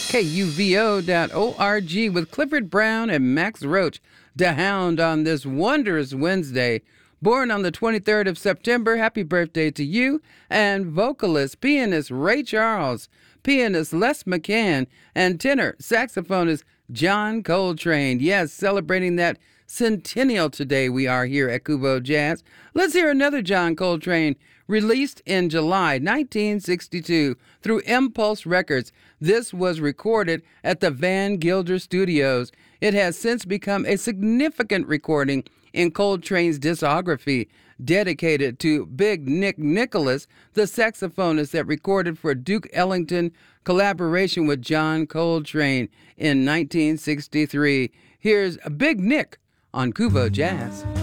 KUVO.org with Clifford Brown and Max Roach, the Hound, on this wondrous Wednesday. Born on the 23rd of September, happy birthday to you. And vocalist, pianist Ray Charles, pianist Les McCann, and tenor saxophonist John Coltrane. Yes, celebrating that centennial today we are here at Kubo Jazz. Let's hear another John Coltrane, released in July 1962 through Impulse Records. This was recorded at the Van Gilder Studios. It has since become a significant recording in Coltrane's discography, dedicated to Big Nick Nicholas, the saxophonist that recorded for Duke Ellington, collaboration with John Coltrane in 1963. Here's Big Nick on Kubo Jazz.